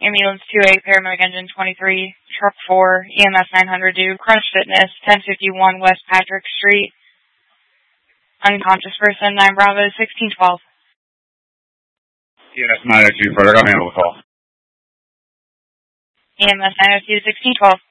Ambulance 2A, Paramedic Engine 23, Truck 4, EMS 900 due, Crunch Fitness, 1051 West Patrick Street. Unconscious person, 9 Bravo, 1612. EMS 902, Frederick, I'll handle the call. EMS 902, 1612.